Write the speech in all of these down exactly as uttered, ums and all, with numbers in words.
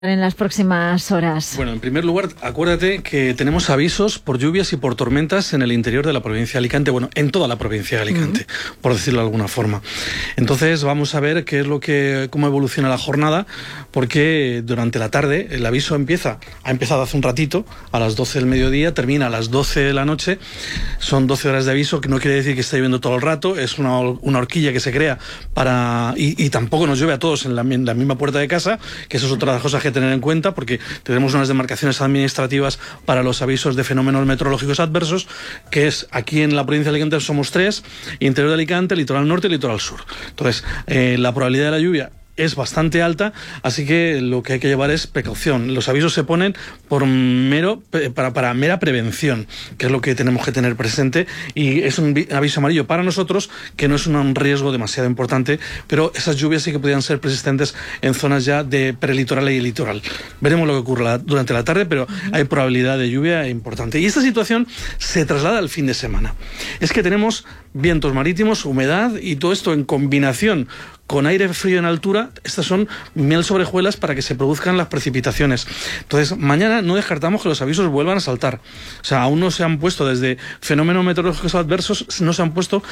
en las próximas horas? Bueno, en primer lugar, acuérdate que tenemos avisos por lluvias y por tormentas en el interior de la provincia de Alicante, bueno, en toda la provincia de Alicante, uh-huh. por decirlo de alguna forma. Entonces vamos a ver qué es lo que, cómo evoluciona la jornada, porque durante la tarde el aviso empieza, ha empezado hace un ratito, a las doce del mediodía, termina a las doce de la noche, son doce horas de aviso, que no quiere decir que esté lloviendo todo el rato, es una, una horquilla que se crea para, y, y tampoco nos llueve a todos en la, en la misma puerta de casa, que eso es otra de las cosas que tener en cuenta, porque tenemos unas demarcaciones administrativas para los avisos de fenómenos meteorológicos adversos, que es aquí en la provincia de Alicante somos tres, interior de Alicante, litoral norte y litoral sur. Entonces, eh, la probabilidad de la lluvia es bastante alta, así que lo que hay que llevar es precaución. Los avisos se ponen por mero para, para mera prevención, que es lo que tenemos que tener presente, y es un aviso amarillo para nosotros, que no es un riesgo demasiado importante, pero esas lluvias sí que podrían ser persistentes en zonas ya de prelitoral y litoral. Veremos lo que ocurre la, durante la tarde, pero uh-huh. hay probabilidad de lluvia importante. Y esta situación se traslada al fin de semana. Es que tenemos vientos marítimos, humedad y todo esto en combinación con aire frío en altura. Estas son miel sobre hojuelas para que se produzcan las precipitaciones. Entonces, mañana no descartamos que los avisos vuelvan a saltar. O sea, aún no se han puesto, desde fenómenos meteorológicos adversos, no se han puesto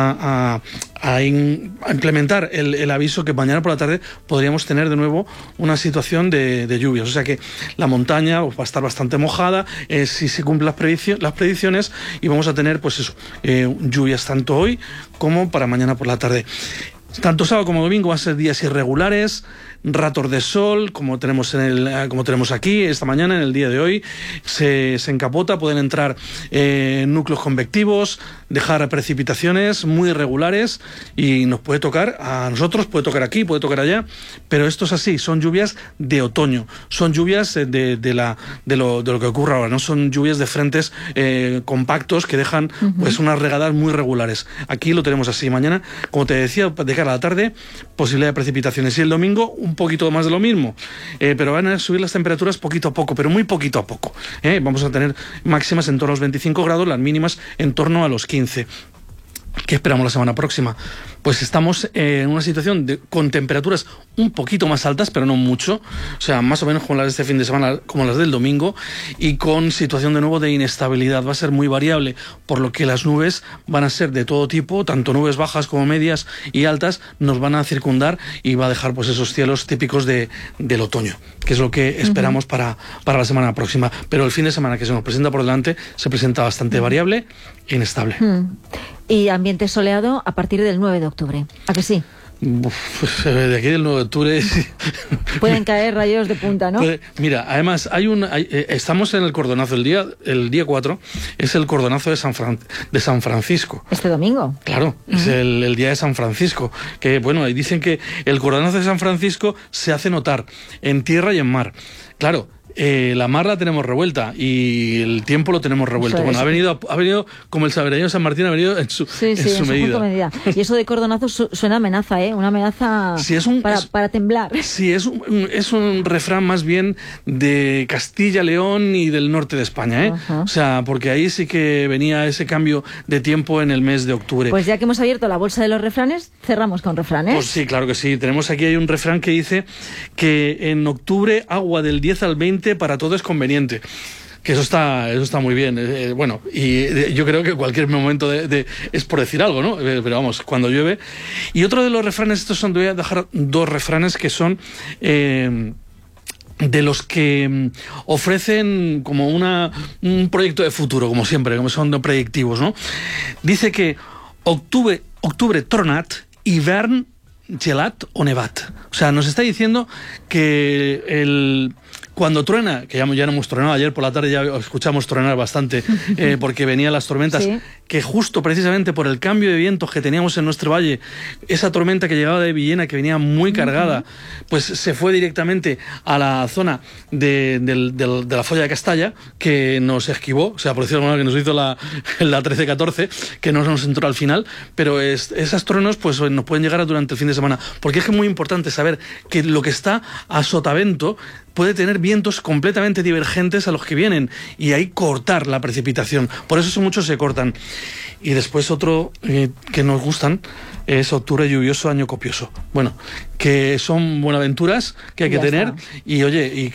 a, a, a, in, a implementar el, el aviso que mañana por la tarde podríamos tener de nuevo una situación de, de lluvias. O sea que la montaña va a estar bastante mojada, eh, si se cumplen las, predicciones, las predicciones, y vamos a tener, pues eso, eh, lluvias tanto hoy como para mañana por la tarde. Tanto sábado como domingo van a ser días irregulares, ratos de sol, como tenemos en el, como tenemos aquí esta mañana, en el día de hoy. Se, se encapota, pueden entrar eh, núcleos convectivos, dejar precipitaciones muy irregulares, y nos puede tocar a nosotros, puede tocar aquí, puede tocar allá, pero esto es así, son lluvias de otoño, son lluvias de, de, la, de, lo, de lo que ocurre ahora, no son lluvias de frentes eh, compactos que dejan uh-huh. pues unas regadas muy regulares. Aquí lo tenemos así. Mañana, como te decía, de cara a la tarde, posibilidad de precipitaciones, y el domingo un poquito más de lo mismo, eh, pero van a subir las temperaturas poquito a poco, pero muy poquito a poco, ¿eh? Vamos a tener máximas en torno a los veinticinco grados, las mínimas en torno a los quince. ¿Qué esperamos la semana próxima? Pues estamos en una situación de, con temperaturas un poquito más altas, pero no mucho, o sea, más o menos como las de este fin de semana, como las del domingo, y con situación de nuevo de inestabilidad. Va a ser muy variable, por lo que las nubes van a ser de todo tipo, tanto nubes bajas como medias y altas, nos van a circundar, y va a dejar pues esos cielos típicos de, del otoño, que es lo que esperamos uh-huh. para, para la semana próxima. Pero el fin de semana que se nos presenta por delante se presenta bastante uh-huh. variable e inestable. Uh-huh. Y ambiente soleado a partir del nueve de octubre. ¿A que sí? Uf, de aquí del nueve de octubre pueden caer rayos de punta, ¿no? Puede, mira, además hay un hay, eh, estamos en el cordonazo, el día el día cuatro es el cordonazo de San Fran, de San Francisco. Este domingo. Claro, uh-huh. es el, el día de San Francisco, que bueno, dicen que el cordonazo de San Francisco se hace notar en tierra y en mar. Claro, Eh, la mar la tenemos revuelta y el tiempo lo tenemos revuelto. Bueno, ha venido, ha venido como el sabereño de San Martín, ha venido en su, sí, sí, en su, en medida. su medida. Y eso de cordonazo su, suena amenaza, ¿eh? Una amenaza sí, es un, para, es, para temblar. Sí, es un, es un refrán más bien de Castilla, León y del norte de España, ¿eh? Uh-huh. O sea, porque ahí sí que venía ese cambio de tiempo en el mes de octubre. Pues ya que hemos abierto la bolsa de los refranes, cerramos con refranes. Pues sí, claro que sí. Tenemos aquí hay un refrán que dice que en octubre agua del diez al veinte para todo es conveniente. Que eso está, eso está muy bien. Eh, bueno, y eh, yo creo que cualquier momento de, de, es por decir algo, ¿no? Eh, pero vamos, cuando llueve. Y otro de los refranes, estos son, te voy a dejar dos refranes que son eh, de los que ofrecen como una, un proyecto de futuro, como siempre, como son predictivos, ¿no? Dice que octubre, octubre tronat, hivern gelat o nevat. O sea, nos está diciendo que el... Cuando truena, que ya, ya no hemos tronado, ayer por la tarde ya escuchamos tronar bastante, eh, porque venían las tormentas, sí. que justo precisamente por el cambio de vientos que teníamos en nuestro valle, esa tormenta que llegaba de Villena, que venía muy cargada, uh-huh. pues se fue directamente a la zona de, de, de, de la Folla de Castalla, que nos esquivó, o sea, por decirlo de alguna manera, que nos hizo la, la trece catorce, que no nos entró al final, pero es, esas truenos pues nos pueden llegar durante el fin de semana, porque es que es muy importante saber que lo que está a sotavento puede tener vientos completamente divergentes a los que vienen, y ahí cortar la precipitación. Por eso muchos se cortan. Y después otro eh, que nos gustan es octubre lluvioso, año copioso. Bueno, que son buenaventuras que hay que Ya tener está. y oye, y